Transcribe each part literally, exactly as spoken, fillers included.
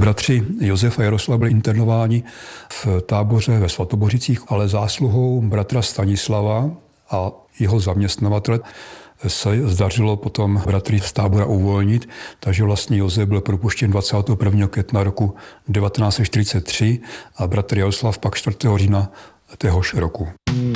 Bratři Josef a Jaroslav byli internováni v táboře ve Svatobořicích, ale zásluhou bratra Stanislava a jeho zaměstnavatele se zdařilo potom bratry z tábora uvolnit, takže vlastně Josef byl propuštěn dvacátého prvního května roku devatenáct set čtyřicet tři a bratr Jaroslav pak čtvrtého října téhož roku.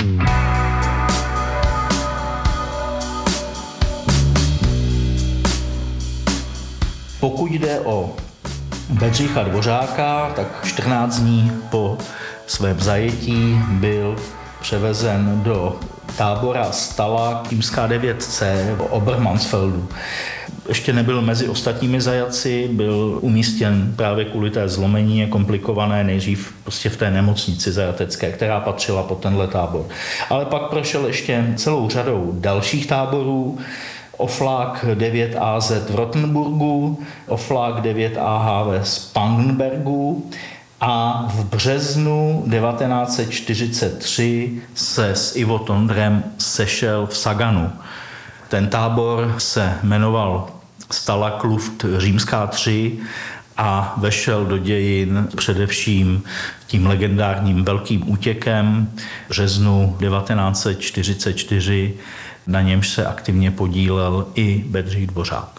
Pokud jde o Bedřicha Dvořáka, tak čtrnáct dní po svém zajetí byl převezen do tábora Stala Kímská devět C v Obermansfeldu. Ještě nebyl mezi ostatními zajatci, byl umístěn právě kvůli té zlomení a komplikované nejdřív prostě v té nemocnici zajatecké, která patřila pod tenhle tábor. Ale pak prošel ještě celou řadou dalších táborů, Oflák devět A Z v Rottenburgu, Oflák devět A H v Spangenbergu a v březnu devatenáct set čtyřicet tři se s Ivo Tondrem sešel v Saganu. Ten tábor se jmenoval Stala Kluft římská tři a vešel do dějin především tím legendárním velkým útěkem v březnu devatenáct set čtyřicet čtyři, na němž se aktivně podílel i Bedřich Dvořák.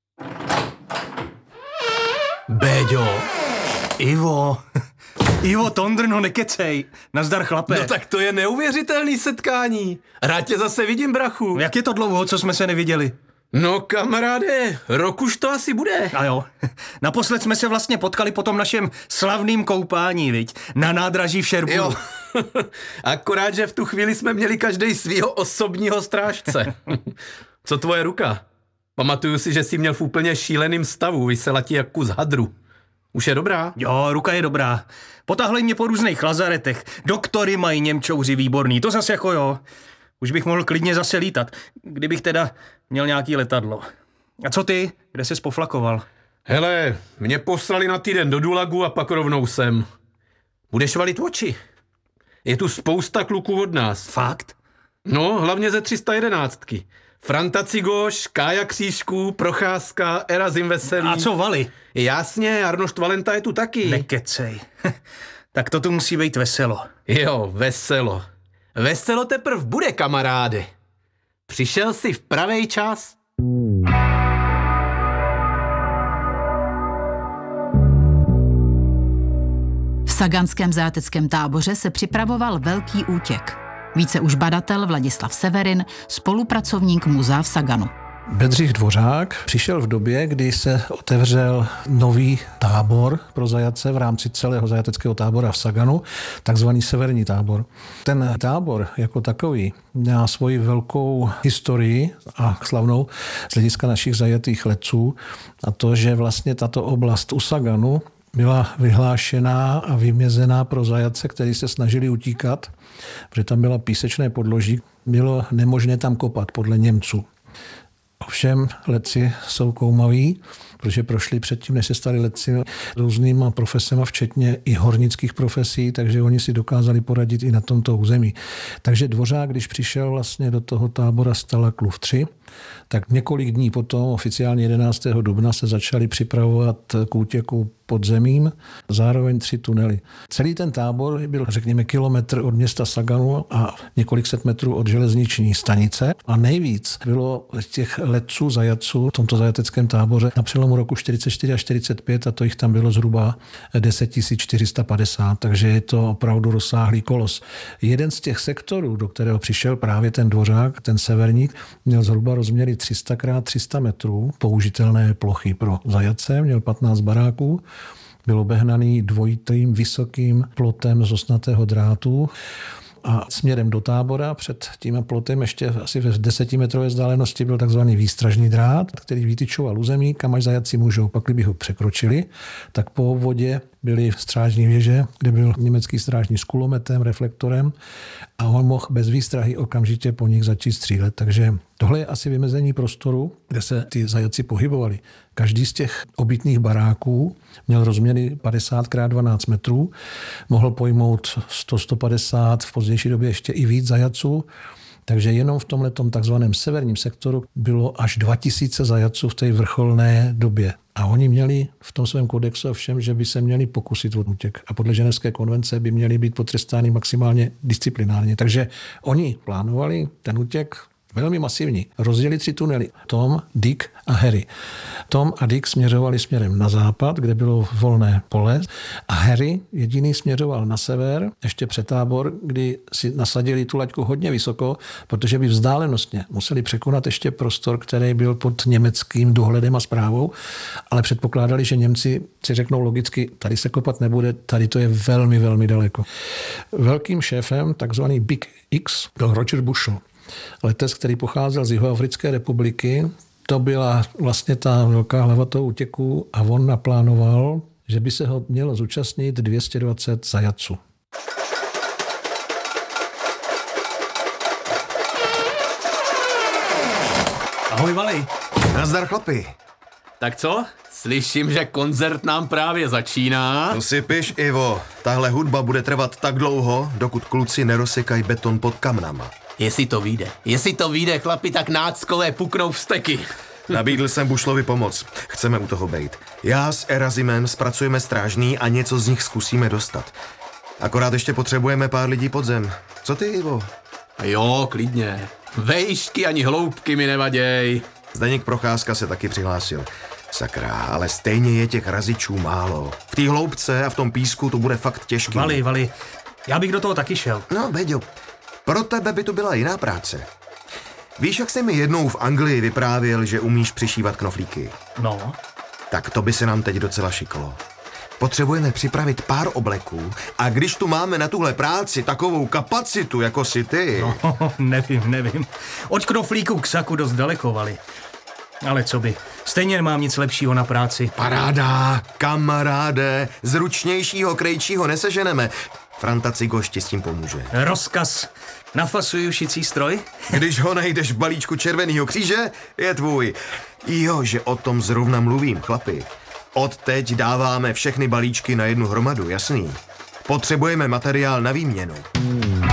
Béďo, Ivo, Ivo Tondr, no nekecej, nazdar chlape. No tak to je neuvěřitelný setkání. Rád tě zase vidím, brachu. Jak je to dlouho, co jsme se neviděli? No kamaráde, rok už to asi bude. A jo, naposled jsme se vlastně potkali po tom našem slavným koupání, viď, na nádraží v Šerburu. Jo, akorát, že v tu chvíli jsme měli každej svýho osobního strážce. Co tvoje ruka? Pamatuju si, že jsi měl v úplně šíleným stavu, vysela ti jak kus hadru. Už je dobrá? Jo, ruka je dobrá. Potahli mě po různých lazaretech. Doktory mají Němčouři výborný, to zase jako jo. Už bych mohl klidně zase lítat, kdybych teda měl nějaký letadlo. A co ty? Kde ses poflakoval? Hele, mě poslali na týden do Dulagu a pak rovnou sem. Budeš valit oči. Je tu spousta kluků od nás. Fakt? No, hlavně ze tři sta jedenáctky. Franta Cigoš, Kája Křížků, Procházka, Erazim Veselý. A co vali? Jasně, Arnošt Valenta je tu taky. Nekecej. Tak to tu musí být veselo. Jo, veselo. Veselo teprv bude, kamaráde. Přišel jsi v pravej čas. V saganském zajateckém táboře se připravoval velký útěk. Více už badatel Vladislav Severin, spolupracovník muzea v Saganu. Bedřich Dvořák přišel v době, kdy se otevřel nový tábor pro zajatce v rámci celého zajateckého tábora v Saganu, takzvaný severní tábor. Ten tábor jako takový má svoji velkou historii a slavnou z hlediska našich zajatých letců a to, že vlastně tato oblast u Saganu byla vyhlášená a vymězená pro zajatce, kteří se snažili utíkat, protože tam byla písečné podloží, bylo nemožné tam kopat podle Němců. Ovšem letci jsou koumaví, protože prošli předtím, než se stali letci různýma profesema, včetně i hornických profesí, takže oni si dokázali poradit i na tomto území. Takže Dvořák, když přišel vlastně do toho tábora Stala Kluft tři, tak několik dní potom, oficiálně jedenáctého dubna, se začali připravovat k útěku pod zemím, zároveň tři tunely. Celý ten tábor byl, řekněme, kilometr od města Saganu a několik set metrů od železniční stanice a nejvíc bylo těch letců, zajatců v tomto zajateckém táboře na přelomu roku čtyřicet čtyři a čtyřicet pět a to jich tam bylo zhruba deset tisíc čtyři sta padesát, takže je to opravdu rozsáhlý kolos. Jeden z těch sektorů, do kterého přišel právě ten Dvořák, ten severník, měl zhruba rozměry tři sta krát tři sta metrů, použitelné plochy pro zajatce, měl patnáct baráků, byl obehnaný dvojitým vysokým plotem z osnatého drátu a směrem do tábora před tím plotem ještě asi ve desetimetrové vzdálenosti byl takzvaný výstražný drát, který vytyčoval území, kam až zajatci můžou. Pak, kdyby ho překročili, tak po obvodě byly strážní věže, kde byl německý strážní s kulometem, reflektorem a on mohl bez výstrahy okamžitě po nich začít střílet. Takže tohle je asi vymezení prostoru, kde se ty zajatci pohybovali. Každý z těch obytných baráků měl rozměry padesát krát dvanáct metrů, mohl pojmout sto až sto padesát, v pozdější době ještě i víc zajatců. Takže jenom v tomhletom takzvaném severním sektoru bylo až dva tisíce zajatců v té vrcholné době. A oni měli v tom svém kodexu všem, že by se měli pokusit o útěk. A podle Ženevské konvence by měli být potrestáni maximálně disciplinárně. Takže oni plánovali ten útěk velmi masivní. Rozdělili tři tunely. Tom, Dick a Harry. Tom a Dick směřovali směrem na západ, kde bylo volné pole. A Harry jediný směřoval na sever, ještě před Tábor, kdy si nasadili tu laťku hodně vysoko, protože by vzdálenostně museli překonat ještě prostor, který byl pod německým dohledem a správou, ale předpokládali, že Němci si řeknou logicky, tady se kopat nebude, tady to je velmi, velmi daleko. Velkým šéfem, takzvaný Big X, byl Roger Bushel. Letec, který pocházel z Jihoafrické republiky, to byla vlastně ta velká hlava toho útěku a on naplánoval, že by se ho mělo zúčastnit dvě stě dvacet zajatců. Ahoj, Vali. Nazdar, chlapi. Tak co? Slyším, že koncert nám právě začíná. To si piš, Ivo. Tahle hudba bude trvat tak dlouho, dokud kluci nerozsekají beton pod kamnama. Jestli to vyjde, jestli to vyjde, chlapi, tak náckové puknou vsteky. Nabídl jsem Bušlovi pomoc. Chceme u toho bejt. Já s Erazimem zpracujeme strážný a něco z nich zkusíme dostat. Akorát ještě potřebujeme pár lidí pod zem. Co ty, Ivo? Jo, klidně. Vejšky ani hloubky mi nevaděj. Zdeněk Procházka se taky přihlásil. Sakra, ale stejně je těch razičů málo. V té hloubce a v tom písku to bude fakt těžký. Vali, Vali, já bych do toho taky šel. No, Beďo, pro tebe by to byla jiná práce. Víš, jak jsi mi jednou v Anglii vyprávěl, že umíš přišívat knoflíky? No. Tak to by se nám teď docela šiklo. Potřebujeme připravit pár obleků a když tu máme na tuhle práci takovou kapacitu, jako si ty... No, nevím, nevím. Od knoflíku k saku dost daleko, Vali. Ale co by, stejně nemám nic lepšího na práci. Paráda, kamaráde, zručnějšího krejčího neseženeme. Franta Cigoš ti s tím pomůže. Rozkaz. Nafasuju šicí stroj? Když ho najdeš v balíčku Červeného kříže, je tvůj. Jo, že o tom zrovna mluvím, chlapi. Od teď dáváme všechny balíčky na jednu hromadu, jasný? Potřebujeme materiál na výměnu. Hmm.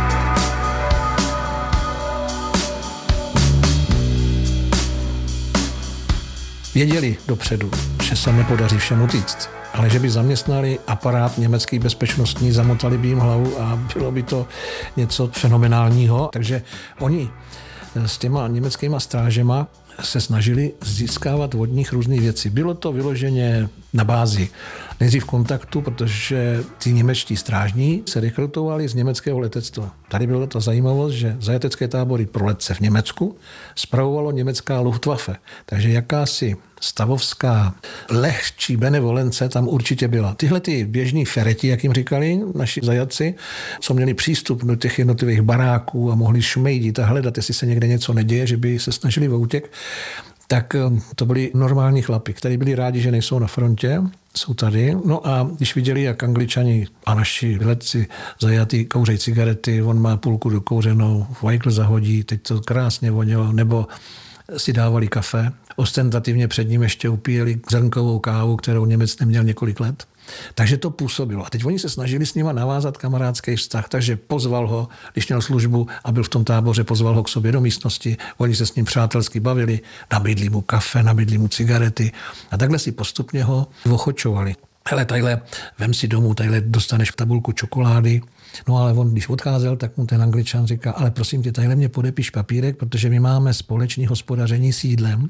Věděli dopředu, že se nepodaří všem utíct, ale že by zaměstnali aparát německý bezpečnostní, zamotali by jim hlavu a bylo by to něco fenomenálního. Takže oni s těma německýma strážema se snažili získávat od nich různé věci. Bylo to vyloženě na bázi nejdřív kontaktu, protože ti němečtí strážní se rekrutovali z německého letectva. Tady byla ta zajímavost, že zajatecké tábory pro letce v Německu spravovalo německá Luftwaffe. Takže jakási stavovská lehčí benevolence tam určitě byla. Tyhle ty běžní fereti, jak jim říkali naši zajatci, co měli přístup do těch jednotlivých baráků a mohli šmejdit a hledat, jestli se někde něco neděje, že by se snažili o útěk, tak to byli normální chlapi, kteří byli rádi, že nejsou na frontě, jsou tady. No a když viděli, jak Angličani a naši letci zajatý kouřejí cigarety, on má půlku dokouřenou, Weigl zahodí, teď to krásně vonělo, nebo si dávali kafe. Ostentativně před ním ještě upíjeli zrnkovou kávu, kterou Němec neměl několik let. Takže to působilo. A teď oni se snažili s nima navázat kamarádský vztah, takže pozval ho, když měl službu a byl v tom táboře, pozval ho k sobě do místnosti, oni se s ním přátelsky bavili, nabídli mu kafe, nabídli mu cigarety a takhle si postupně ho ochočovali. Hele, tadyhle, vem si domů, tadyhle dostaneš tabulku čokolády. No ale on, když odcházel, tak mu ten Angličan říká, ale prosím tě, tadyhle mě podepiš papírek, protože my máme společné hospodaření s jídlem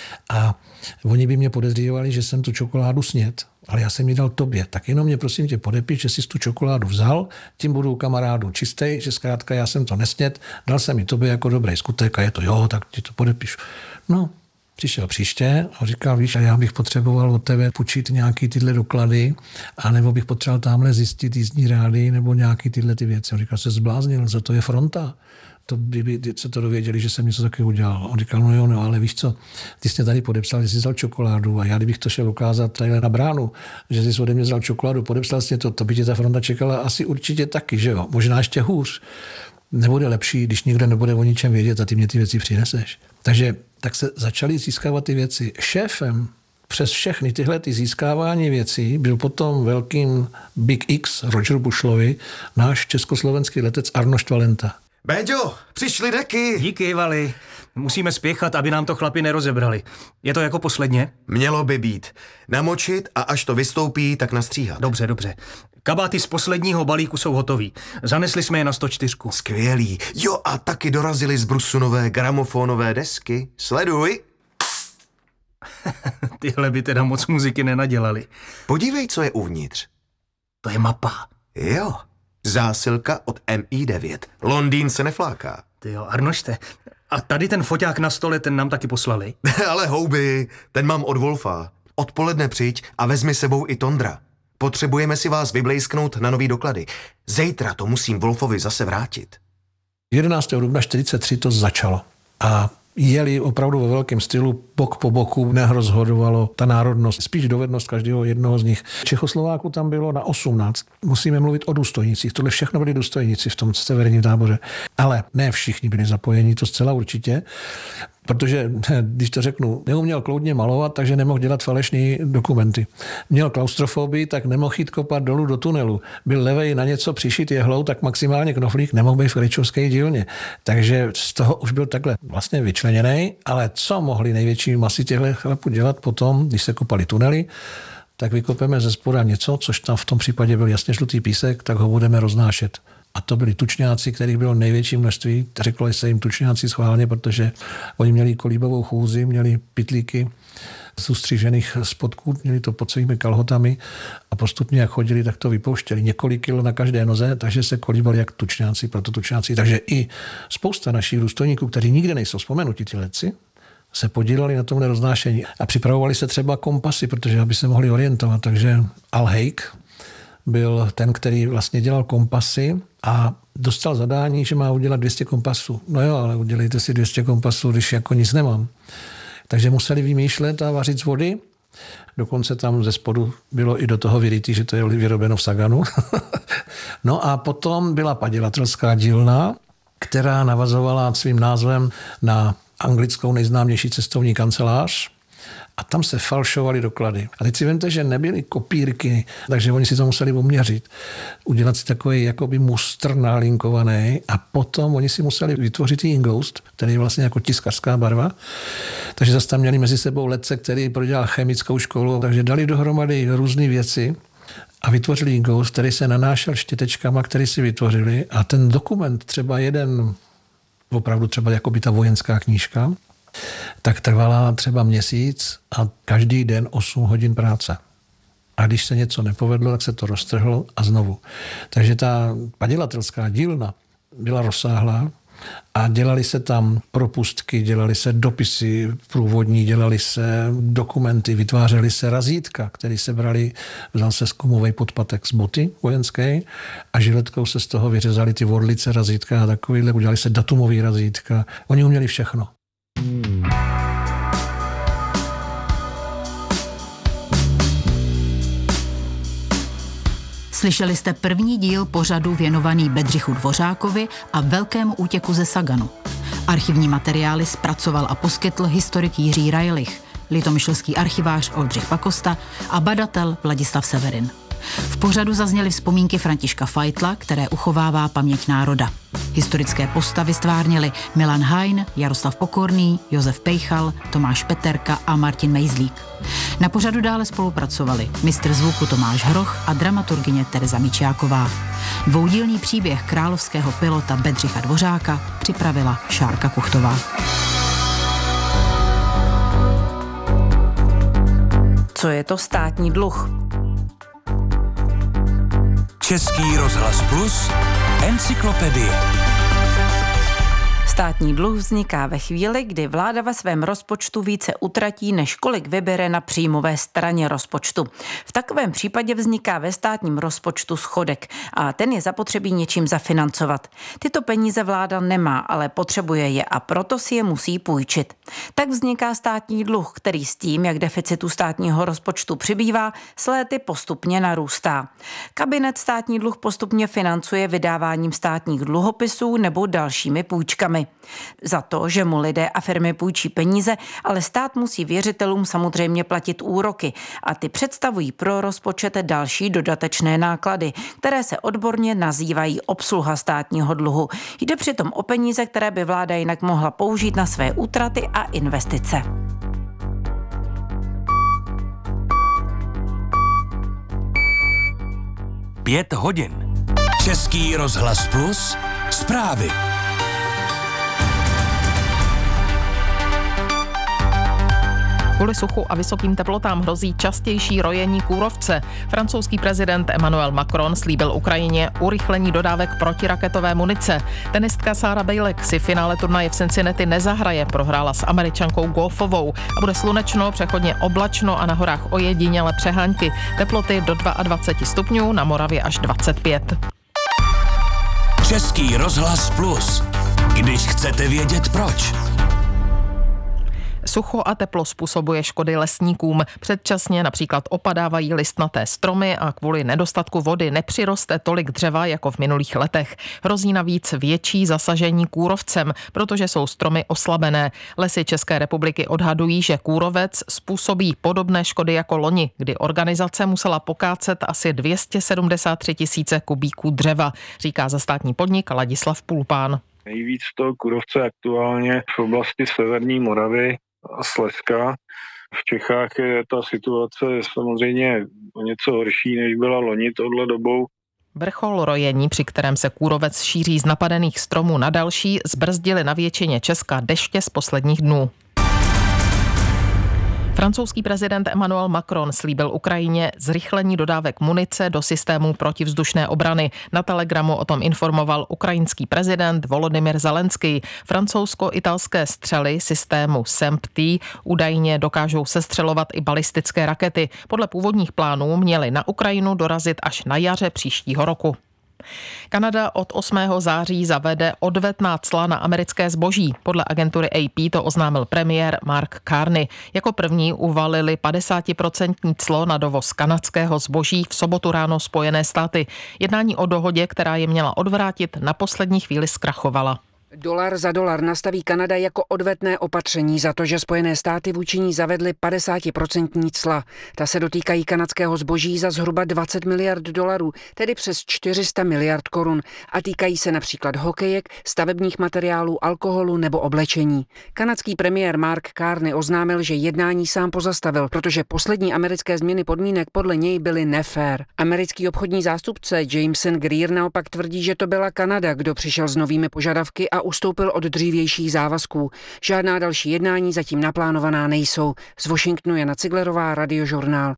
a oni by mě podezřívali, že jsem tu čokoládu sněd, ale já jsem ji dal tobě. Tak jenom mě prosím tě podepiš, že jsi tu čokoládu vzal, tím budu kamarádu čistej, že zkrátka já jsem to nesněd, dal jsem ji tobě jako dobrý skutek a je to jo, tak ti to podepíšu. No, přišel příště a říkal, víš, a já bych potřeboval od tebe půjčit nějaký tyhle doklady, anebo bych potřeboval tamhle zjistit jízdní rády nebo nějaký tyhle ty věci. On říkal, se zbláznil, za to je fronta. To by, by se to dověděli, že jsem něco takového udělal. On říkal, no jo, no, ale víš co, ty jsi mě tady podepsal, že jsi vzal čokoládu a já kdybych to šel ukázat tady na bránu, že jsi ode mě vzal čokoládu, podepsal jsi to, to by tě ta fronta čekala asi určitě taky, že jo, možná ještě hůř. Nebude lepší, když nikdo nebude o ničem vědět a ty mě ty věci přineseš. Takže tak se začaly získávat ty věci. Šéfem přes všechny tyhle ty získávání věcí byl potom velkým Big X Roger Bushlovi náš československý letec Arnošt Valenta. Béďo, přišly deky. Díky, Vali. Musíme spěchat, aby nám to chlapi nerozebrali. Je to jako posledně? Mělo by být. Namočit a až to vystoupí, tak nastříhat. Dobře, dobře. Kabáty z posledního balíku jsou hotový. Zanesli jsme je na sto čtyři. Skvělý. Jo, a taky dorazily z Brusu nové gramofonové desky. Sleduj. Tyhle by teda moc muziky nenadělali. Podívej, co je uvnitř. To je mapa. Jo, zásilka od M I devět. Londýn se nefláká. Ty jo, Arnošte. A tady ten foťák na stole, ten nám taky poslali. Ale houby, ten mám od Wolfa. Odpoledne přijď a vezmi sebou i Tondra. Potřebujeme si vás vyblejsknout na nový doklady. Zítra to musím Wolfovi zase vrátit. jedenáctého dubna čtyřicet tři to začalo. A jeli opravdu ve velkém stylu, bok po boku, nerozhodovalo ta národnost, spíš dovednost každého jednoho z nich. Čechoslováků tam bylo na osmnáct. Musíme mluvit o důstojnicích. Tohle všechno byli důstojníci v tom severním táboře. Ale ne všichni byli zapojeni, to zcela určitě. Protože, když to řeknu, neuměl kloudně malovat, takže nemohl dělat falešné dokumenty. Měl klaustrofobii, tak nemohl jít kopat dolů do tunelu. Byl levej na něco přišit jehlou, tak maximálně knoflík nemohl být v krejčovské dílně. Takže z toho už byl takhle vlastně vyčleněný, ale co mohli největší masy těchto chlapů dělat potom, když se kopali tunely, tak vykopeme ze spoda něco, což tam v tom případě byl jasně žlutý písek, tak ho budeme roznášet. A to byli tučňáci, kterých bylo největší množství. Řeklo se jim tučňáci schválně, protože oni měli kolíbovou chůzi, měli pytlíky z ustřižených spodků, měli to pod svými kalhotami a postupně, jak chodili, tak to vypouštěli. Několik kilo na každé noze, takže se kolíbali jak tučňáci, proto tučňáci. Takže i spousta našich důstojníků, kteří nikde nejsou vzpomenuti, ti letci, se podíleli na tomhle roznášení a připravovali se třeba kompasy, protože aby se mohli orientovat. Takže Al Haig byl ten, který vlastně dělal kompasy a dostal zadání, že má udělat dvě stě kompasů. No jo, ale udělejte si dvě stě kompasů, když jako nic nemám. Takže museli vymýšlet a vařit z vody. Dokonce tam ze spodu bylo i do toho vyrytý, že to je vyrobeno v Saganu. No a potom byla padělatelská dílna, která navazovala svým názvem na anglickou nejznámější cestovní kancelář. A tam se falšovaly doklady. A teď si vemte, že nebyly kopírky, takže oni si to museli uměřit. Udělat si takový jakoby mustr nalinkovaný a potom oni si museli vytvořit i ingoust, který je vlastně jako tiskařská barva. Takže zase tam měli mezi sebou letce, který prodělal chemickou školu, takže dali dohromady různé věci a vytvořili ingoust, který se nanášel štětečkama, který si vytvořili. A ten dokument, třeba jeden, opravdu třeba jako by ta vojenská knížka, tak trvala třeba měsíc a každý den osm hodin práce. A když se něco nepovedlo, tak se to roztrhlo a znovu. Takže ta padělatelská dílna byla rozsáhlá a dělali se tam propustky, dělali se dopisy průvodní, dělali se dokumenty, vytvářely se razítka, které se brali, vzal se zkumovej podpatek z boty vojenské a žiletkou se z toho vyřezali ty orlice razítka a takovýhle, udělali se datumový razítka. Oni uměli všechno. Slyšeli jste první díl pořadu věnovaný Bedřichu Dvořákovi a velkému útěku ze Saganu. Archivní materiály zpracoval a poskytl historik Jiří Rajlich, litomyšlský archivář Oldřich Pakosta a badatel Vladislav Severin. V pořadu zazněly vzpomínky Františka Fajtla, které uchovává paměť národa. Historické postavy stvárnili Milan Hajn, Jaroslav Pokorný, Josef Pejchal, Tomáš Peterka a Martin Mejzlík. Na pořadu dále spolupracovali mistr zvuku Tomáš Hroch a dramaturgyně Tereza Mičiáková. Dvoudílný příběh královského pilota Bedřicha Dvořáka připravila Šárka Kuchtová. Co je to státní dluh? Český rozhlas Plus, encyklopedie. Státní dluh vzniká ve chvíli, kdy vláda ve svém rozpočtu více utratí, než kolik vybere na příjmové straně rozpočtu. V takovém případě vzniká ve státním rozpočtu schodek a ten je zapotřebí něčím zafinancovat. Tyto peníze vláda nemá, ale potřebuje je a proto si je musí půjčit. Tak vzniká státní dluh, který s tím, jak deficitu státního rozpočtu přibývá, s léty postupně narůstá. Kabinet státní dluh postupně financuje vydáváním státních dluhopisů nebo dalšími půjčkami. firmy. Za to, že mu lidé a firmy půjčí peníze, ale stát musí věřitelům samozřejmě platit úroky a ty představují pro rozpočet další dodatečné náklady, které se odborně nazývají obsluha státního dluhu. Jde přitom o peníze, které by vláda jinak mohla použít na své útraty a investice. Pět hodin. Český rozhlas plus. Zprávy. Kvůli suchu a vysokým teplotám hrozí častější rojení kůrovce. Francouzský prezident Emmanuel Macron slíbil Ukrajině urychlení dodávek protiraketové munice. Tenistka Sarah Bejlek si finále turnaje v Cincinnati nezahraje, prohrála s Američankou Goffovou a bude slunečno, přechodně oblačno a na horách ojediněle přehánky. Teploty do dvacet dva stupňů, na Moravě až dvacet pět. Český rozhlas plus. Když chcete vědět proč. Sucho a teplo způsobuje škody lesníkům. Předčasně například opadávají listnaté stromy a kvůli nedostatku vody nepřiroste tolik dřeva jako v minulých letech. Hrozí navíc větší zasažení kůrovcem, protože jsou stromy oslabené. Lesy České republiky odhadují, že kůrovec způsobí podobné škody jako loni, kdy organizace musela pokácet asi dvě stě sedmdesát tři tisíce kubíků dřeva, říká za státní podnik Ladislav Pulpán. Nejvíc toho kůrovce aktuálně v oblasti severní Moravy a Slezska. V Čechách je ta situace samozřejmě o něco horší, než byla loni touhle dobou. Vrchol rojení, při kterém se kůrovec šíří z napadených stromů na další, zbrzdili na většině Česka deště z posledních dnů. Francouzský prezident Emmanuel Macron slíbil Ukrajině zrychlení dodávek munice do systému protivzdušné obrany. Na Telegramu o tom informoval ukrajinský prezident Volodymyr Zelenský. Francouzsko-italské střely systému S E M P T údajně dokážou sestřelovat i balistické rakety. Podle původních plánů měly na Ukrajinu dorazit až na jaře příštího roku. Kanada od osmého září zavede odvetná cla na americké zboží. Podle agentury A P to oznámil premiér Mark Carney. Jako první uvalili padesátiprocentní clo na dovoz kanadského zboží v sobotu ráno Spojené státy. Jednání o dohodě, která je měla odvrátit, na poslední chvíli zkrachovala. Dolar za dolar nastaví Kanada jako odvetné opatření za to, že Spojené státy vůči ní zavedly padesátiprocentní cla. Ta se dotýkají kanadského zboží za zhruba dvacet miliard dolarů, tedy přes čtyři sta miliard korun, a týkají se například hokejek, stavebních materiálů, alkoholu nebo oblečení. Kanadský premiér Mark Carney oznámil, že jednání sám pozastavil, protože poslední americké změny podmínek podle něj byly nefér. Americký obchodní zástupce Jameson Greer naopak tvrdí, že to byla Kanada, kdo přišel s novými požadavky a ustoupil od dřívějších závazků. Žádná další jednání zatím naplánovaná nejsou. Z Washingtonu Jana Ciglerová, Radiožurnál.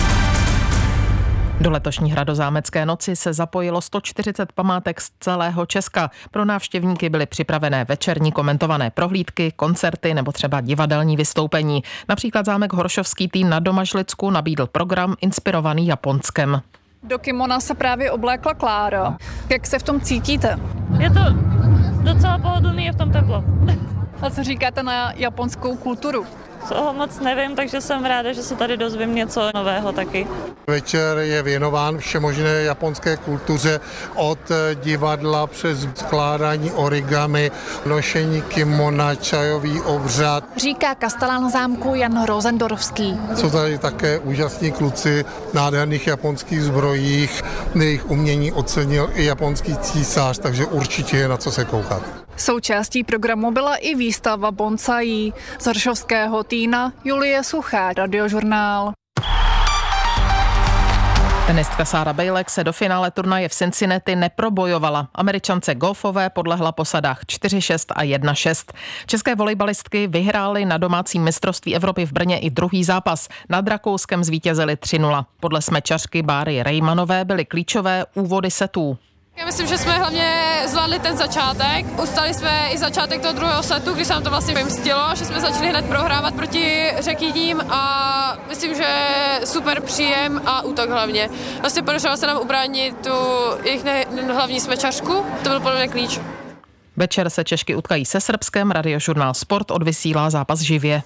Do letošní hradozámecké noci se zapojilo sto čtyřicet památek z celého Česka. Pro návštěvníky byly připravené večerní komentované prohlídky, koncerty nebo třeba divadelní vystoupení. Například zámek Horšovský tým na Domažlicku nabídl program inspirovaný Japonskem. Do kimona se právě oblékla Klára. Jak se v tom cítíte? Je to docela pohodlný, je v tom teplo. A co říkáte na japonskou kulturu? Toho moc nevím, takže jsem ráda, že se tady dozvím něco nového taky. Večer je věnován všemožné japonské kultuře, od divadla přes skládání origami, nošení kimona, čajový obřad. Říká kastelán zámku Jan Rosendorovský. Jsou tady také úžasní kluci v nádherných japonských zbrojích. Jejich umění ocenil i japonský císař, takže určitě je na co se koukat. Součástí programu byla i výstava bonsaí. Z Horšovského týna Julie Suchá, Radiožurnál. Tenistka Sarah Bejlek se do finále turnaje v Cincinnati neprobojovala. Američance Goffové podlehla po sadách čtyři šest a jedna šest. České volejbalistky vyhrály na domácím mistrovství Evropy v Brně i druhý zápas. Nad Rakouskem zvítězily tři nula. Podle smečařky Báry Rejmanové byly klíčové úvody setů. Já myslím, že jsme hlavně zvládli ten začátek. Ustali jsme i začátek toho druhého setu, když se nám to vlastně vymstilo, že jsme začali hned prohrávat proti Řekydím a myslím, že super příjem a útok hlavně. Vlastně podařilo se nám ubránit tu jejich ne- hlavní smečařku, to byl podle mě klíč. Večer se Češky utkají se Srbskem, Radiožurnál Sport odvysílá zápas živě.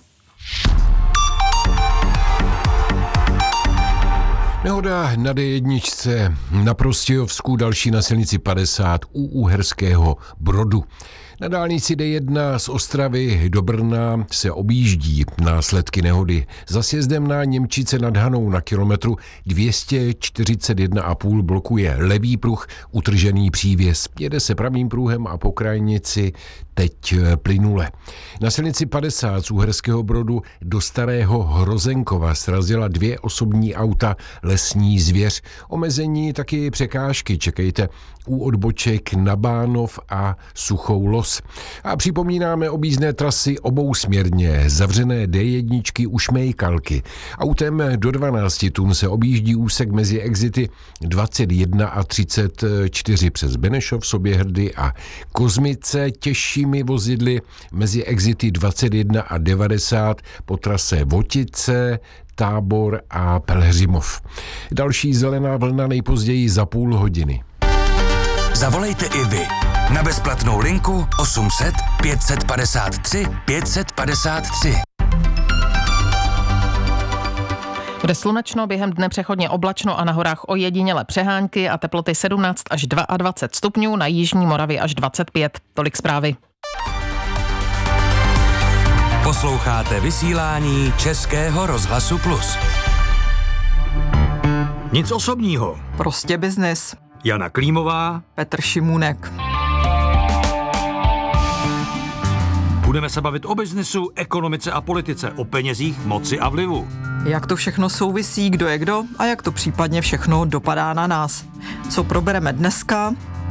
Nehoda na D jedna na Prostějovsku, další na silnici padesát u Uherského Brodu. Na dálnici D jedna z Ostravy do Brna se objíždí následky nehody. Za sjezdem na Němčice nad Hanou na kilometru dvě stě čtyřicet jedna a půl blokuje levý pruh, utržený přívěs. Jede se pravým pruhem a po krajnici teď plynule. Na silnici padesát z Uherského Brodu do Starého Hrozenkova srazila dvě osobní auta lesní zvěř. Omezení taky překážky čekejte u odboček na Bánov a Suchou Los. A připomínáme objízdné trasy obousměrně, zavřené D jedna u Šmejkalky. Autem do dvanáct tun se objíždí úsek mezi exity dvacet jedna a třicet čtyři přes Benešov, Soběhrdy a Kozmice, těžšími vozidly mezi exity dvacet jedna a devadesát po trase Votice, Tábor a Pelhřimov. Další zelená vlna nejpozději za půl hodiny. Zavolejte i vy na bezplatnou linku osm set pět set padesát tři pět set padesát tři. Bude slunečno, během dne přechodně oblačno a na horách ojediněle přehánky a teploty sedmnáct až dvacet dva stupňů, na jižní Moravě až dvacet pět. Tolik zprávy. Posloucháte vysílání Českého rozhlasu Plus. Nic osobního. Prostě biznis. Jana Klímová, Petr Šimůnek. Budeme se bavit o biznisu, ekonomice a politice, o penězích, moci a vlivu. Jak to všechno souvisí, kdo je kdo a jak to případně všechno dopadá na nás. Co probereme dneska?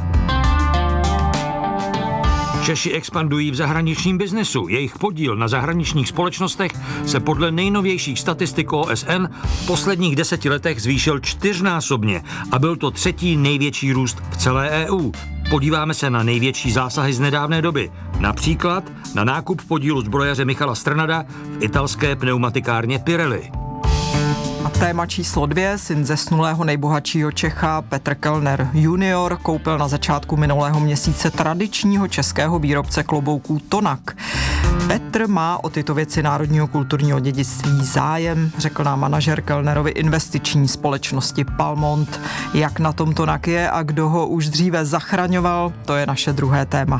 Češi expandují v zahraničním biznesu. Jejich podíl na zahraničních společnostech se podle nejnovějších statistik O S N v posledních deseti letech zvýšil čtyřnásobně a byl to třetí největší růst v celé E U. Podíváme se na největší zásahy z nedávné doby. Například na nákup podílu zbrojaře Michala Strnada v italské pneumatikárně Pirelli. A téma číslo dvě, syn zesnulého nejbohatšího Čecha Petr Kellner junior koupil na začátku minulého měsíce tradičního českého výrobce klobouků Tonak. Petr má o tyto věci národního kulturního dědictví zájem, řekl nám manažer Kellnerovy investiční společnosti Palmont. Jak na tom Tonak je a kdo ho už dříve zachraňoval, to je naše druhé téma.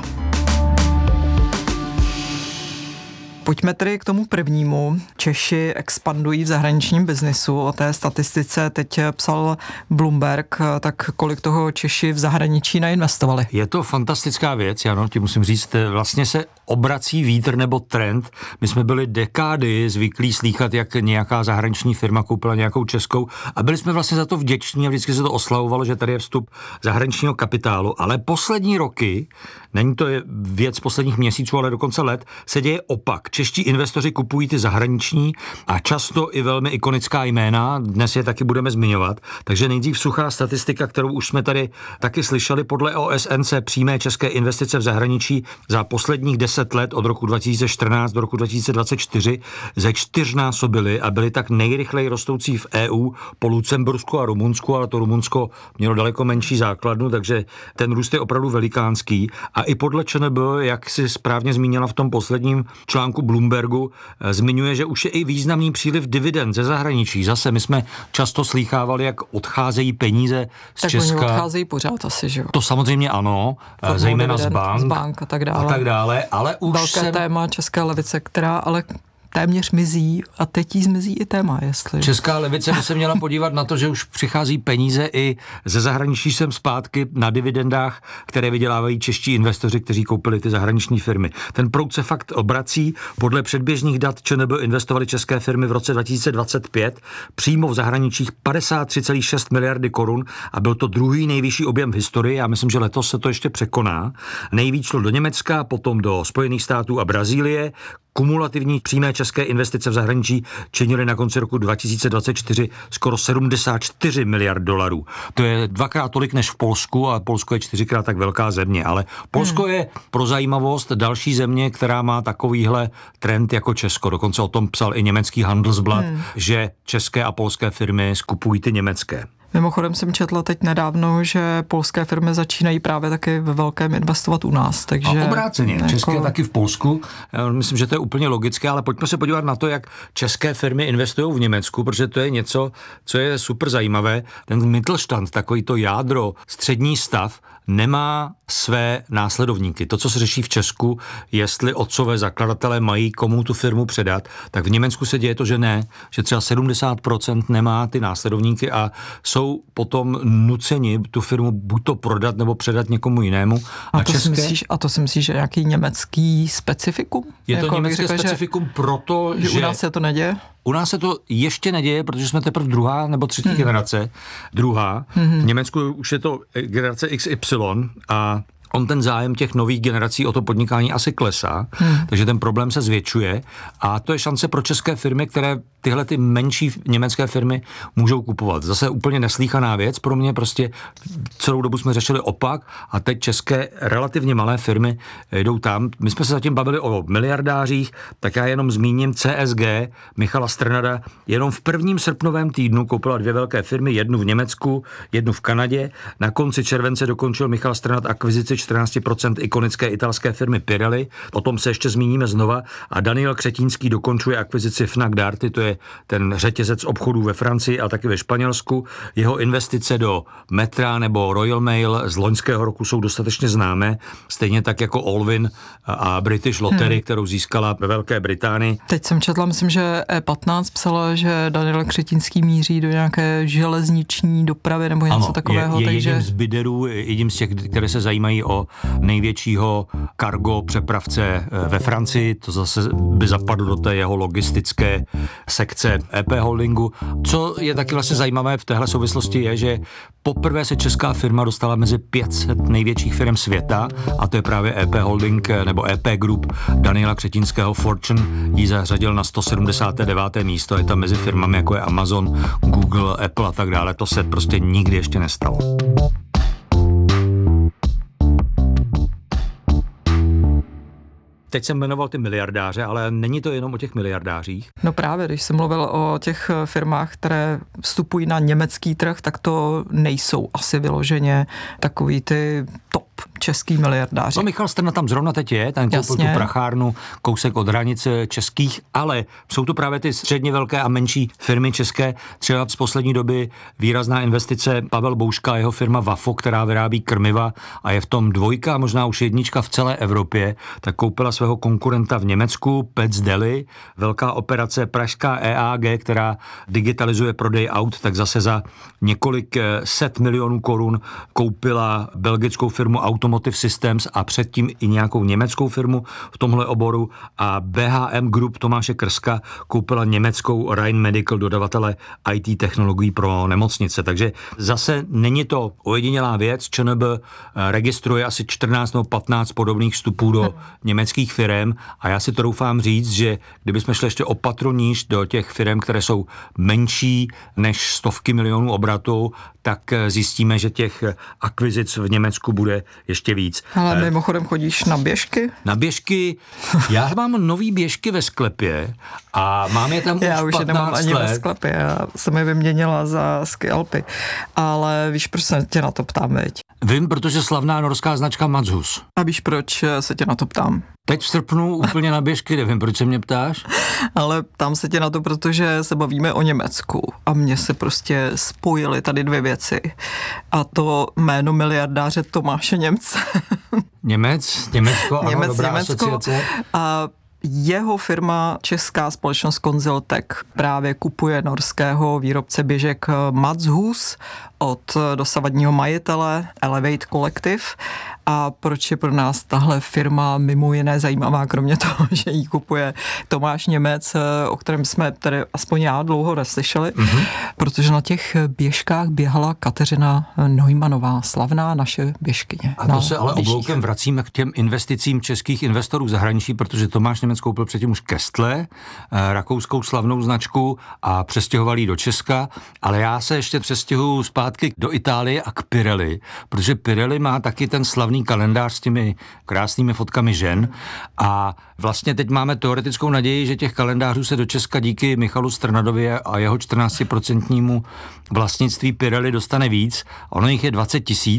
Pojďme tedy k tomu prvnímu. Češi expandují v zahraničním biznisu. O té statistice teď psal Bloomberg. Tak kolik toho Češi v zahraničí nainvestovali? Je to fantastická věc, Jano, ti musím říct. Vlastně se obrací vítr nebo trend. My jsme byli dekády zvyklí slýchat, jak nějaká zahraniční firma koupila nějakou českou a byli jsme vlastně za to vděční a vždycky se to oslavovalo, že tady je vstup zahraničního kapitálu. Ale poslední roky, není to věc posledních měsíců, ale dokonce let, se děje opak. Čeští investoři kupují ty zahraniční a často i velmi ikonická jména, dnes je taky budeme zmiňovat. Takže nejdřív suchá statistika, kterou už jsme tady taky slyšeli, podle O S N se přímé české investice v zahraničí za posledních deset let od roku dva tisíce čtrnáct do roku dva tisíce dvacet čtyři ze čtyřnásobily a byly tak nejrychleji rostoucí v E U po Lucembursku a Rumunsku, ale to Rumunsko mělo daleko menší základnu, takže ten růst je opravdu velikánský. A i podle ČNB, jak si správně zmínila v tom posledním článku Bloombergu, zmiňuje, že už je i významný příliv dividend ze zahraničí. Zase my jsme často slýchávali, jak odcházejí peníze z tak Česka. Tak oni odcházejí pořád asi, že jo? To samozřejmě ano, Formou zejména z bank, z bank a tak dále. A tak dále, ale už velké se... téma české levice, která ale téměř mizí a teď jí zmizí i téma, jestli... Česká levice by se měla podívat na to, že už přichází peníze i ze zahraničí sem zpátky na dividendách, které vydělávají čeští investoři, kteří koupili ty zahraniční firmy. Ten proud se fakt obrací. Podle předběžných dat ČNB investovali české firmy v roce dva tisíce dvacet pět přímo v zahraničích padesát tři celá šest miliardy korun a byl to druhý nejvyšší objem v historii. Já myslím, že letos se to ještě překoná. Nejvíc šlo do Německa, potom do Spojených států a Brazílie. Kumulativní přímé české investice v zahraničí činily na konci roku dva tisíce dvacet čtyři skoro sedmdesát čtyři miliard dolarů. To je dvakrát tolik než v Polsku a Polsko je čtyřikrát tak velká země, ale Polsko hmm. je pro zajímavost další země, která má takovýhle trend jako Česko. Dokonce o tom psal i německý Handelsblatt, hmm. že české a polské firmy skupují ty německé. Mimochodem jsem četla teď nedávno, že polské firmy začínají právě taky ve velkém investovat u nás. Takže a obráceně, jako... české taky v Polsku. Já myslím, že to je úplně logické, ale pojďme se podívat na to, jak české firmy investují v Německu, protože to je něco, co je super zajímavé. Ten Mittelstand, takový to jádro, střední stav, nemá své následovníky. To, co se řeší v Česku, jestli otcové zakladatelé mají komu tu firmu předat, tak v Německu se děje to, že ne, že třeba sedmdesát procent nemá ty následovníky a jsou potom nuceni tu firmu buď to prodat nebo předat někomu jinému. A, a, to, české... si myslíš, a to si myslíš, že nějaký německý specifikum? Je to jako německé řekl, specifikum že, proto, že... že u nás se to neděje? U nás se to ještě neděje, protože jsme teprve druhá nebo třetí hmm. generace. Druhá. Hmm. V Německu už je to generace iks ypsilon a on ten zájem těch nových generací o to podnikání asi klesá, hmm. takže ten problém se zvětšuje a to je šance pro české firmy, které tyhle ty menší německé firmy můžou kupovat. Zase úplně neslýchaná věc, pro mě prostě celou dobu jsme řešili opak a teď české relativně malé firmy jdou tam. My jsme se zatím bavili o miliardářích, tak já jenom zmíním C S G, Michala Strnada, jenom v prvním srpnovém týdnu koupila dvě velké firmy, jednu v Německu, jednu v Kanadě. Na konci července dokončil Michal Strnad akvizici čtrnáct procent ikonické italské firmy Pirelli, o tom se ještě zmíníme znova a Daniel Křetínský dokončuje akvizici F N A C Darty, to je ten řetězec obchodů ve Francii a taky ve Španělsku. Jeho investice do Metra nebo Royal Mail z loňského roku jsou dostatečně známé, stejně tak jako Allwyn a British Lottery, hmm. kterou získala ve Velké Británii. Teď jsem četla, myslím, že E patnáct psala, že Daniel Křetínský míří do nějaké železniční dopravy nebo něco ano, takového. Je, je takže... jedním z biderů, jedním z těch, které se zajímají o největšího cargo přepravce ve Francii, to zase by zapadlo do té jeho logistické sekce E P Holdingu. Co je taky vlastně zajímavé v téhle souvislosti je, že poprvé se česká firma dostala mezi pět set největších firm světa a to je právě E P Holding nebo E P Group Daniela Křetínského. Fortune ji zařadil na sto sedmdesát deváté místo, je tam mezi firmami jako je Amazon, Google, Apple a tak dále. To se prostě nikdy ještě nestalo. Teď jsem jmenoval ty miliardáře, ale není to jenom o těch miliardářích. No právě, když jsem mluvil o těch firmách, které vstupují na německý trh, tak to nejsou asi vyloženě takový ty top český miliardáři. No Michal Strnad tam zrovna teď je, ten koupil tu prachárnu kousek od hranic českých, ale jsou to právě ty středně velké a menší firmy české. Třeba z poslední doby výrazná investice Pavel Bouška, jeho firma Wafo, která vyrábí krmiva a je v tom dvojka, možná už jednička v celé Evropě, tak koupila svého konkurenta v Německu, Pets Deli, velká operace pražská E A G, která digitalizuje prodej aut, tak zase za několik set milionů korun koupila belgickou firmu Automotive Systems a předtím i nějakou německou firmu v tomhle oboru a B H M Group Tomáše Krska koupila německou Rhein Medical, dodavatele I T technologií pro nemocnice. Takže zase není to ojedinělá věc, ČNB registruje asi čtrnáct nebo patnáct podobných vstupů do německých firem a já si to doufám říct, že kdybychom šli ještě o patro níž do těch firm, které jsou menší než stovky milionů obratů, tak zjistíme, že těch akvizic v Německu bude ještě víc. Ale mimochodem chodíš na běžky? Na běžky? Já mám nový běžky ve sklepě a mám je tam já už patnáct let. Já už je nemám ani let. ve sklepě, já jsem je vyměnila za ski Alpy. Ale víš, proč se tě na to ptám, veď? Vím, protože slavná norská značka Matshus. A víš, proč se tě na to ptám? Teď v srpnu úplně na běžky, nevím, proč se mě ptáš? Ale ptám se tě na to, protože se bavíme o Německu a mně se prostě spojily tady dvě věci. A to jméno miliardáře Tomáše Němce. Němec, Německo, ano, Němec, dobrá Německo. asociace. A jeho firma, česká společnost Conziltech, právě kupuje norského výrobce běžek Matshus od dosavadního majitele Elevate Collective. A proč je pro nás tahle firma mimo jiné zajímavá, kromě toho, že ji kupuje Tomáš Němec, o kterém jsme tady aspoň já dlouho neslyšeli, mm-hmm. protože na těch běžkách běhala Kateřina Neumannová, slavná naše běžkyně. A to se ale obloukem vracíme k těm investicím českých investorů v zahraničí, protože Tomáš Němec koupil předtím už Kestle, rakouskou slavnou značku a přestěhoval ji do Česka, ale já se ještě přestěhuju zpátky do Itálie a k Pirelli, protože Pirelli má taky ten slavný kalendář s těmi krásnými fotkami žen a vlastně teď máme teoretickou naději, že těch kalendářů se do Česka díky Michalu Strnadovi a jeho čtrnáctiprocentnímu vlastnictví Pirelli dostane víc. Ono jich je dvacet tisíc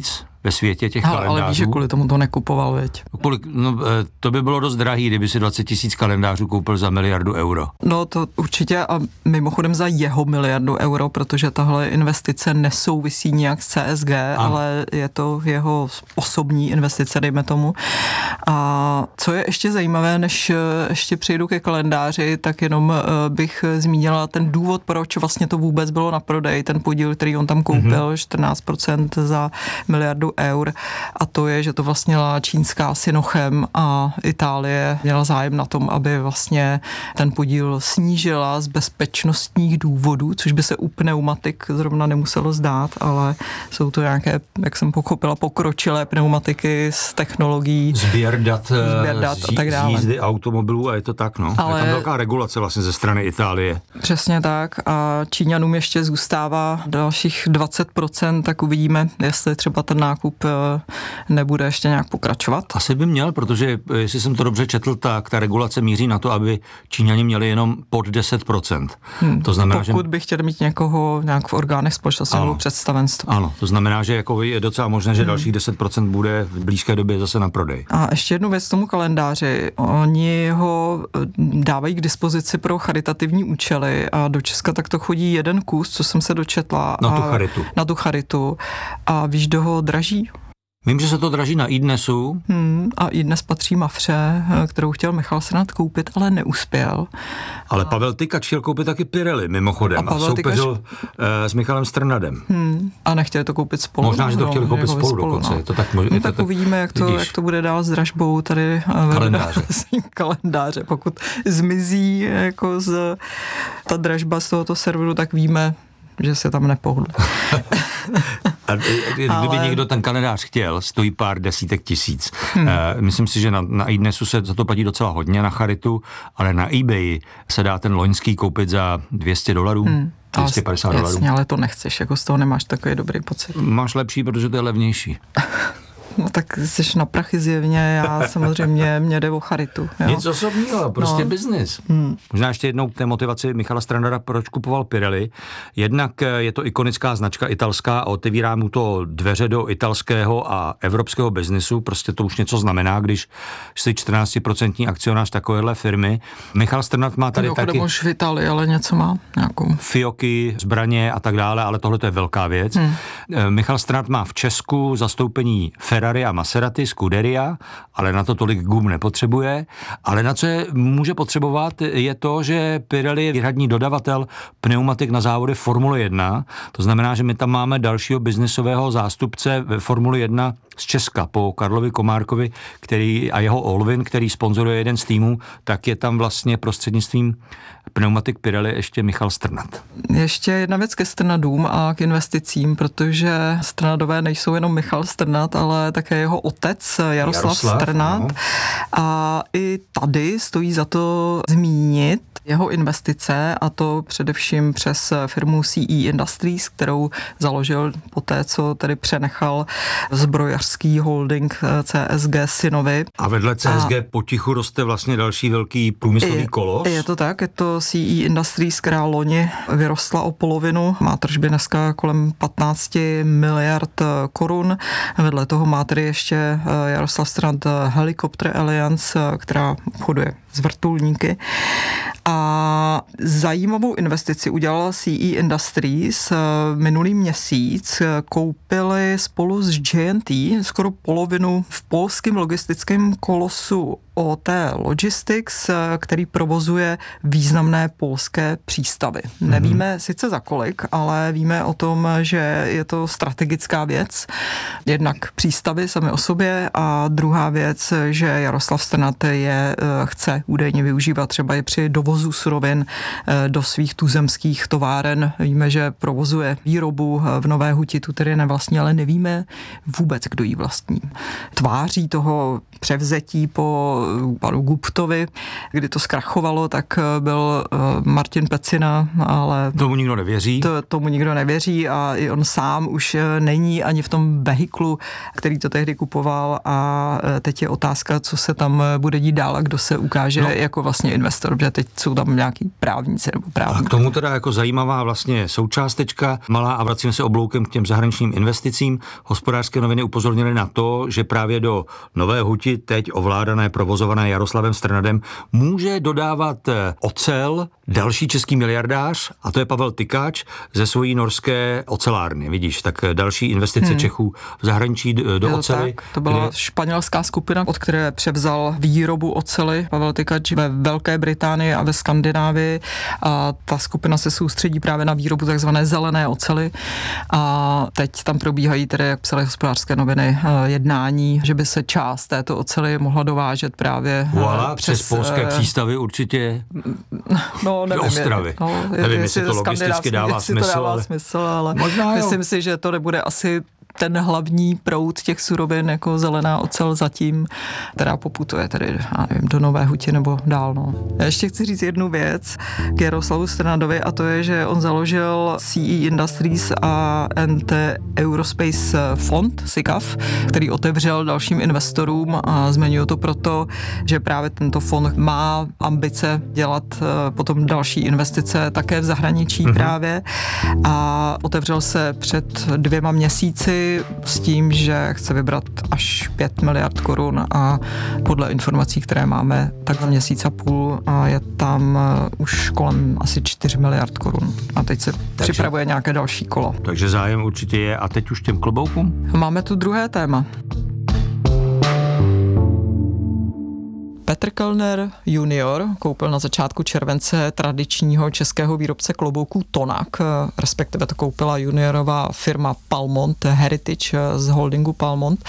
ve světě těch ale, kalendářů. Ale víš, že kvůli tomu to nekupoval, veď? Kvůli, no, to by bylo dost drahý, kdyby si dvacet tisíc kalendářů koupil za miliardu euro. No to určitě a mimochodem za jeho miliardu euro, protože tahle investice nesouvisí nějak s C S G, ano. ale je to jeho osobní investice, dejme tomu. A co je ještě zajímavé, než ještě přijdu ke kalendáři, tak jenom bych zmínila ten důvod, proč vlastně to vůbec bylo na prodej, ten podíl, který on tam koupil, mm-hmm. čtrnáct procent za miliardu eur, a to je, že to vlastnila čínská Sinochem a Itálie měla zájem na tom, aby vlastně ten podíl snížila z bezpečnostních důvodů, což by se u pneumatik zrovna nemuselo zdát, ale jsou to nějaké, jak jsem pochopila, pokročilé pneumatiky s technologií. Sběr dat, sběr dat a tak dále. Z jízdy automobilů a je to tak, no. Ale je tam velká regulace vlastně ze strany Itálie. Přesně tak a Číňanům ještě zůstává dalších dvacet procent, tak uvidíme, jestli třeba ten nákup nebude ještě nějak pokračovat. Asi by měl, protože jestli jsem to dobře četl, tak ta regulace míří na to, aby Číňani měli jenom pod deset procent. Hmm. To znamená, Pokud že... bych chtěl mít někoho nějak v orgánech společnosti nebo představenstvu. Ano, to znamená, že jako je docela možné, že hmm. dalších deset procent bude v blízké době zase na prodej. A ještě jednu věc k tomu kalendáři. Oni ho dávají k dispozici pro charitativní účely a do Česka takto chodí jeden kus, co jsem se dočetla. Na tu charitu. Na tu charitu. A víš, kdo ho draží? Vím, že se to draží na iDnesu. Hmm, a iDnes patří Mafře, kterou chtěl Michal Strnad koupit, ale neuspěl. Ale Pavel Tykač chtěl koupit taky Pirelli, mimochodem. A, a soupeřil Tykač... s Michalem Strnadem. Hmm, a nechtěli to koupit spolu. Možná, že to chtěli koupit spolu, spolu dokonce. No. Je to tak, no, je tak to tak uvidíme, jak to, jak to bude dál s dražbou tady kalendáře. kalendáře. Pokud zmizí jako z, ta dražba z tohoto serveru, tak víme, že se tam nepohnu. A kdyby ale... někdo ten kalendář chtěl, stojí pár desítek tisíc. Hmm. E, myslím si, že na, na iDnesu se za to platí docela hodně na charitu, ale na eBay se dá ten loňský koupit za dvě stě dolarů. Hmm. dvě stě padesát dolarů. Jasně, ale to nechceš, jako z toho nemáš takový dobrý pocit. Máš lepší, protože to je levnější. No tak jsi na prachy zjevně, já samozřejmě, mě jde o charitu. Jo? Nic osobního, prostě no. biznis. Hmm. Možná ještě jednou k té motivaci Michala Strnada, proč kupoval Pirelli. Jednak je to ikonická značka italská a otevírá mu to dveře do italského a evropského biznisu. Prostě to už něco znamená, když jsi čtrnáctiprocentní akcionář takovéhle firmy. Michal Strnad má tady taky... už v Itálii, ale něco má. Nějakou. Fioky, zbraně a tak dále, ale tohle to je velká věc. Hmm. Michal Strnad má v Česku zastoupení Ferrari a Maserati, Scuderia, ale na to tolik gum nepotřebuje. Ale na co je může potřebovat, je to, že Pirelli je výhradní dodavatel pneumatik na závody Formule jedna. To znamená, že my tam máme dalšího biznisového zástupce ve Formule jedna z Česka po Karlovi Komárkovi, který a jeho Olvin, který sponzoruje jeden z týmů, tak je tam vlastně prostřednictvím pneumatik Pirelli ještě Michal Strnad. Ještě jedna věc ke Strnadům a k investicím, protože Strnadové nejsou jenom Michal Strnad, ale také jeho otec Jaroslav, Jaroslav Strnad. No. A i tady stojí za to zmínit jeho investice, a to především přes firmu C E Industries, kterou založil poté, co tedy přenechal zbrojařský holding C S G synovi. A vedle C S G a potichu roste vlastně další velký průmyslový je, kolos? Je to tak, je to C E Industries, která loni vyrostla o polovinu, má tržby dneska kolem patnáct miliard korun. Vedle toho má tedy ještě Jaroslav Strnad Helicopter Alliance, která obchoduje s vrtulníky. A zajímavou investici udělala C E Industries. Minulý měsíc koupili spolu s J and T skoro polovinu v polském logistickém kolosu O T Logistics, který provozuje významné polské přístavy. Mm-hmm. Nevíme sice za kolik, ale víme o tom, že je to strategická věc. Jednak přístavy sami o sobě a druhá věc, že Jaroslav Strnad je chce údajně využívat třeba i při dovozu surovin do svých tuzemských továren. Víme, že provozuje výrobu v Nové Huti, tu tedy nevlastní, ale nevíme vůbec, kdo jí vlastní. Tváří toho převzetí po panu Guptovi, kdy to zkrachovalo, tak byl Martin Pecina, ale... Tomu nikdo nevěří. To, tomu nikdo nevěří a i on sám už není ani v tom vehiklu, který to tehdy kupoval a teď je otázka, co se tam bude dít dál a kdo se ukáže no. jako vlastně investor, protože teď jsou tam nějaký právníci nebo právníci. A k tomu teda jako zajímavá vlastně součástečka malá a vracíme se obloukem k těm zahraničním investicím. Hospodářské noviny upozornily na to, že právě do Nové huti, teď ovládané, provozované Jaroslavem Strnadem, může dodávat ocel další český miliardář, a to je Pavel Tykáč ze svojí norské ocelárny. Vidíš, tak další investice hmm. Čechů v zahraničí do jo, oceli. Tak, to byla kde... španělská skupina, od které převzal výrobu oceli Pavel Tykáč ve Velké Británii a ve Skandinávii. A ta skupina se soustředí právě na výrobu takzvané zelené oceli. A teď tam probíhají tedy, jak psaly Hospodářské noviny, jednání, že by se část této oceli mohla dovážet právě Voilà, přes, přes polské uh, přístavy určitě. No, nevím, Ostravy. No, nevím, jestli to logisticky dává smysl, to dává ale... smysl, ale možná myslím jo. si, že to nebude asi ten hlavní proud těch surovin jako zelená ocel zatím, která poputuje tedy, já nevím, do Nové huti nebo dál. No. Já ještě chci říct jednu věc k Jaroslavu Strnadovi a to je, že on založil C E Industries a N T Eurospace Fond, S I C A F, který otevřel dalším investorům a zmiňuji to proto, že právě tento fond má ambice dělat potom další investice také v zahraničí mm-hmm. právě a otevřel se před dvěma měsíci s tím, že chce vybrat až pět miliard korun a podle informací, které máme, tak za měsíc a půl a je tam už kolem asi čtyři miliard korun. A teď se takže, připravuje nějaké další kolo. Takže zájem určitě je. A teď už těm kloboukům? Máme tu druhé téma. Petr Kellner junior koupil na začátku července tradičního českého výrobce klobouků Tonak, respektive to koupila juniorová firma Palmont Heritage z holdingu Palmont.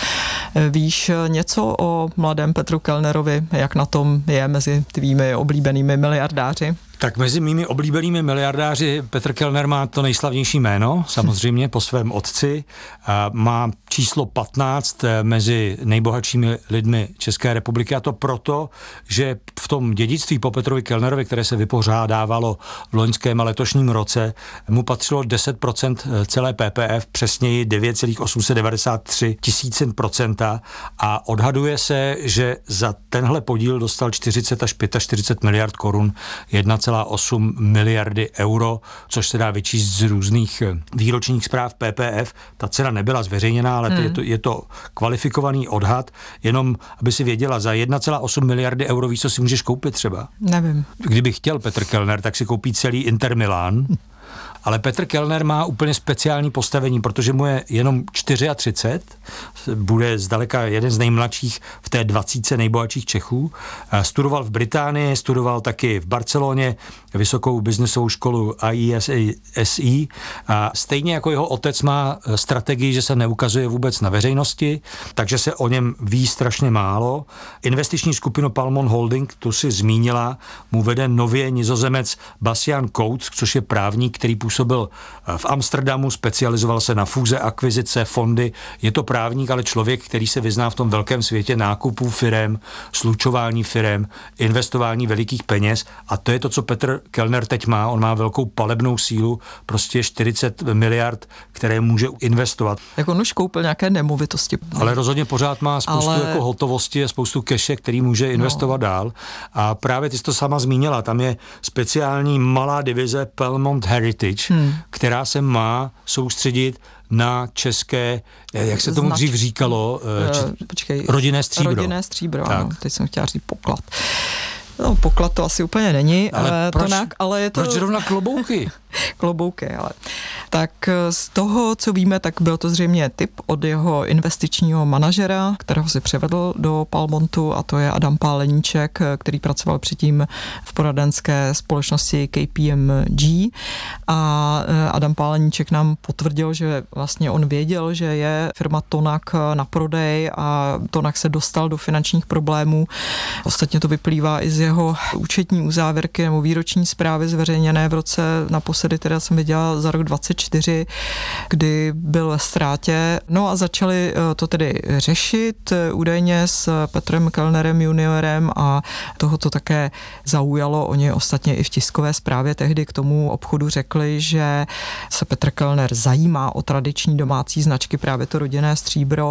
Víš něco o mladém Petru Kellnerovi, jak na tom je mezi tvými oblíbenými miliardáři? Tak mezi mými oblíbenými miliardáři Petr Kellner má to nejslavnější jméno, samozřejmě po svém otci. Má číslo patnáct mezi nejbohatšími lidmi České republiky a to proto, že v tom dědictví po Petrovi Kellnerovi, které se vypořádávalo v loňském a letošním roce, mu patřilo deset procent celé P P F, přesněji devět celá osm set devadesát tři tisícin procenta a odhaduje se, že za tenhle podíl dostal čtyřicet až čtyřicet pět miliard korun, jedna celá osm miliardy euro, což se dá vyčíst z různých výročních zpráv P P F. Ta cena nebyla zveřejněná, ale hmm. je, to, je to kvalifikovaný odhad, jenom aby si věděla, za jedna celá osm miliardy euro víš, co si můžeš koupit třeba? Nevím. Kdyby chtěl Petr Kellner, tak si koupí celý Inter Milan. Ale Petr Kellner má úplně speciální postavení, protože mu je jenom třicet čtyři, bude zdaleka jeden z nejmladších v té dvacítce nejbohatších Čechů. Studoval v Británii, studoval taky v Barceloně vysokou biznesovou školu I E S E. A stejně jako jeho otec má strategii, že se neukazuje vůbec na veřejnosti, takže se o něm ví strašně málo. Investiční skupinu Palmont Holding, tu si zmínila, mu vede nově Nizozemec Bastian Coates, což je právník, který působil v Amsterdamu, specializoval se na fúze, akvizice, fondy. Je to právník, ale člověk, který se vyzná v tom velkém světě nákupů firem, slučování firem, investování velikých peněz a to je to, co Petr Kellner teď má. On má velkou palebnou sílu, prostě čtyřicet miliard, které může investovat. Jak on už koupil nějaké nemovitosti. Ale rozhodně pořád má spoustu ale... jako hotovosti a spoustu keše, který může investovat no. dál. A právě ty jsi to sama zmínila, tam je speciální malá divize Palmont Heritage, hmm. která se má soustředit na české, jak se tomu Znač... dřív říkalo, č... Počkej, rodinné stříbro. Rodinné stříbro, ano, teď jsem chtěla říct poklad. No, poklad to asi úplně není, ale, ale, proč, tonak, ale je to... Proč zrovna klobouky? Klobouky, ale... Tak z toho, co víme, tak byl to zřejmě tip od jeho investičního manažera, kterého si převedl do Palmontu a to je Adam Páleníček, který pracoval předtím v poradenské společnosti K P M G a Adam Páleníček nám potvrdil, že vlastně on věděl, že je firma Tonak na prodej a Tonak se dostal do finančních problémů. Ostatně to vyplývá i z jeho účetní uzávěrky nebo výroční zprávy zveřejněné v roce naposledy naposledy teda jsem viděla za rok dvacet čtyři, kdy byl ve ztrátě. No a začali to tedy řešit údajně s Petrem Kellnerem juniorem a toho to také zaujalo. Oni ostatně i v tiskové zprávě tehdy k tomu obchodu řekli, že se Petr Kellner zajímá o tradiční domácí značky, právě to rodinné stříbro,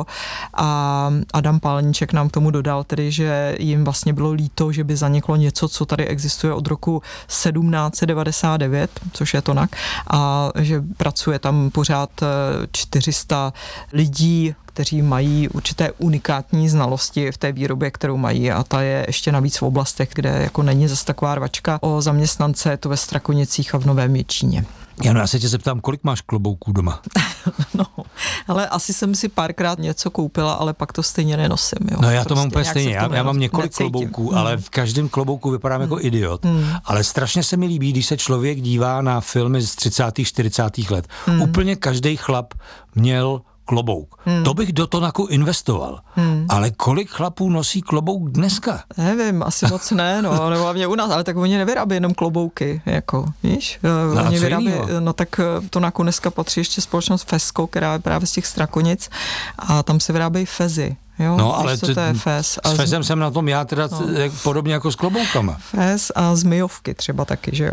a Adam Páleníček nám k tomu dodal tedy, že jim vlastně bylo líto, že by zaniklo něco, co tady existuje od roku sedmnáct set devadesát devět, což je Tonak, a že pracuje tam pořád čtyři sta lidí, kteří mají určité unikátní znalosti v té výrobě, kterou mají, a ta je ještě navíc v oblastech, kde jako není zase taková rvačka o zaměstnance, je to ve Strakonicích a v Novém Jičíně. Jano, já se tě zeptám, kolik máš klobouků doma? No, ale asi jsem si párkrát něco koupila, ale pak to stejně nenosím. Jo. No já prostě to mám úplně stejně, já, já mám několik necítím. klobouků, hmm. ale v každém klobouku vypadám hmm. jako idiot. Hmm. Ale strašně se mi líbí, když se člověk dívá na filmy z třicátých, čtyřicátých let. Hmm. Úplně každý chlap měl klobouk. Hmm. To bych do Tonaku investoval. Hmm. Ale kolik chlapů nosí klobouk dneska? Nevím, asi moc ne, no, nebo hlavně u nás, ale tak oni nevyrábí jenom klobouky, jako, víš? No oni vyrábí, jinýho? no tak Tonaku dneska patří ještě společnost Fesko, která je právě z těch Strakonic, a tam se vyrábějí fezy. Jo, no, ale to, to je fez. S fezem jsem na tom já teda no. podobně jako s kloboukama. Fez a zmijovky třeba taky, že jo.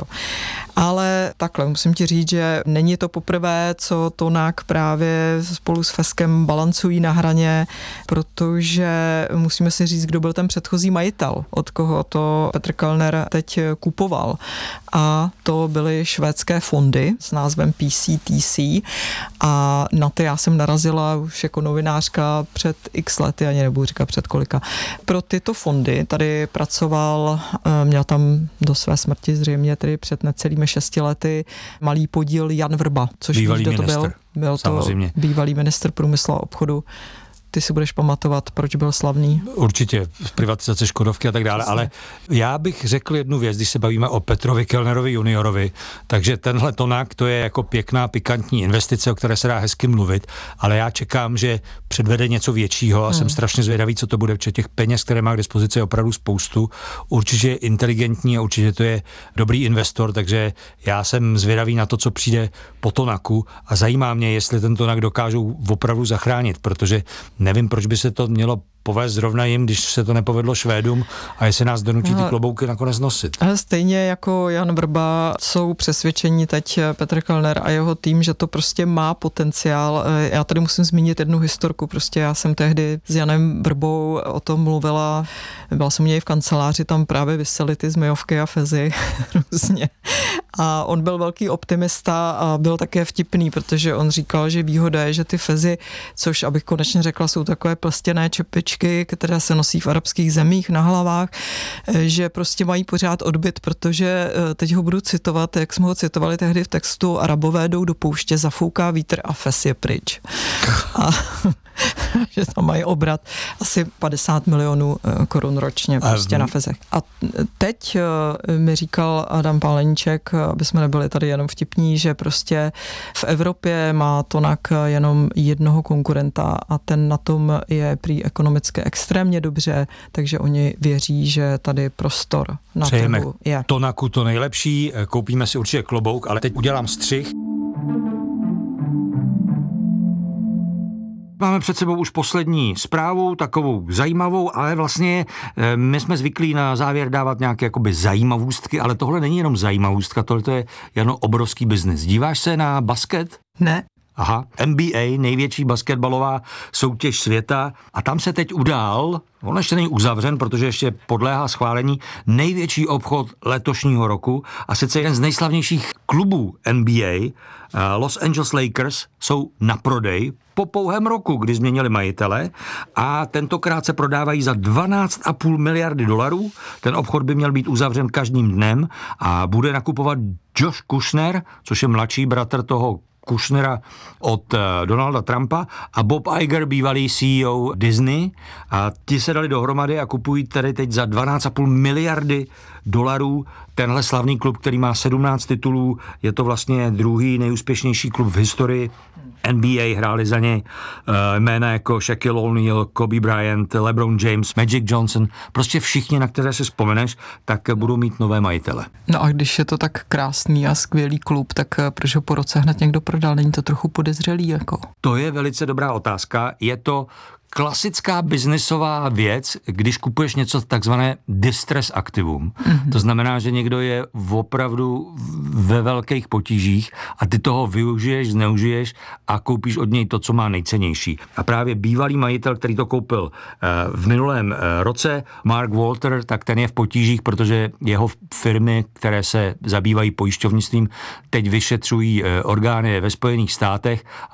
Ale takhle, musím ti říct, že není to poprvé, co Tonak právě spolu s Feskem balancují na hraně, protože musíme si říct, kdo byl ten předchozí majitel, od koho to Petr Kellner teď kupoval. A to byly švédské fondy s názvem P C T C, a na ty já jsem narazila už jako novinářka před x let, ani nebudu říkat před kolika. Pro tyto fondy tady pracoval, měl tam do své smrti zřejmě tedy před necelými šesti lety malý podíl Jan Vrba, což bývalý víš, kdo to byl? ministr. Byl to Samozřejmě. Bývalý ministr průmyslu a obchodu. Ty si budeš pamatovat, proč byl slavný. Určitě, privatizace Škodovky a tak dále, ale já bych řekl jednu věc, když se bavíme o Petrovi Kellnerovi juniorovi, takže tenhle Tonak, to je jako pěkná, pikantní investice, o které se dá hezky mluvit, ale já čekám, že předvede něco většího a hmm. jsem strašně zvědavý, co to bude, protože těch peněz, které má k dispozici, je opravdu spoustu. Určitě je inteligentní a určitě to je dobrý investor, takže já jsem zvědavý na to, co přijde po Tonaku, a zajímá mě, jestli ten Tonak dokážou opravdu zachránit, protože nevím, proč by se to mělo povést zrovna jim, když se to nepovedlo Švédům, a jestli nás donutí ty klobouky nakonec nosit. Ale stejně jako Jan Vrba jsou přesvědčení teď Petr Kellner a jeho tým, že to prostě má potenciál. Já tady musím zmínit jednu historku. Prostě já jsem tehdy s Janem Vrbou o tom mluvila. Byla jsem u něj v kanceláři, tam právě visely ty zmijovky a fezy různě. A on byl velký optimista a byl také vtipný, protože on říkal, že výhoda je, že ty fezy, což abych konečně řekla, jsou takové plstěné čepičky, které se nosí v arabských zemích na hlavách, že prostě mají pořád odbyt, protože teď ho budu citovat, jak jsme ho citovali tehdy v textu: Arabové jdou do pouště, zafouká vítr a fes je pryč. A že tam mají obrat asi padesát milionů korun ročně prostě na fezech. A teď mi říkal Adam Páleníček, aby jsme nebyli tady jenom vtipní, že prostě v Evropě má Tonak jenom jednoho konkurenta a ten na tom je prý ekonomicky extrémně dobře, takže oni věří, že tady prostor na Přejeme trhu je. Tonaku to nejlepší, koupíme si určitě klobouk, ale teď udělám střih. Máme před sebou už poslední zprávu, takovou zajímavou, ale vlastně my jsme zvyklí na závěr dávat nějaké jakoby zajímavůstky, ale tohle není jenom zajímavůstka, tohle je jen obrovský biznis. Díváš se na basket? Ne. Aha, N B A, největší basketbalová soutěž světa, a tam se teď udál, on ještě není uzavřen, protože ještě podléhá schválení, největší obchod letošního roku, a sice jeden z nejslavnějších klubů N B A, Los Angeles Lakers, jsou na prodej po pouhém roku, kdy změnili majitele, a tentokrát se prodávají za dvanáct a půl miliardy dolarů. Ten obchod by měl být uzavřen každým dnem a bude nakupovat Josh Kushner, což je mladší bratr toho Kushnera od Donalda Trumpa, a Bob Iger, bývalý C E O Disney, a ti se dali dohromady a kupují tedy teď za dvanáct a půl miliardy dolarů tenhle slavný klub, který má sedmnáct titulů, je to vlastně druhý nejúspěšnější klub v historii N B A hráli za něj jména jako Shaquille O'Neal, Kobe Bryant, LeBron James, Magic Johnson, prostě všichni, na které si vzpomeneš, tak budou mít nové majitele. No a když je to tak krásný a skvělý klub, tak proč ho po roce hned někdo prodal? Není to trochu podezřelý jako? To je velice dobrá otázka. Je to klasická biznisová věc, když kupuješ něco takzvané distress aktivum. Mm-hmm. To znamená, že někdo je opravdu ve velkých potížích a ty toho využiješ, zneužiješ a koupíš od něj to, co má nejcennější. A právě bývalý majitel, který to koupil v minulém roce, Mark Walter, tak ten je v potížích, protože jeho firmy, které se zabývají pojišťovnictvím, teď vyšetřují orgány ve Spojených státech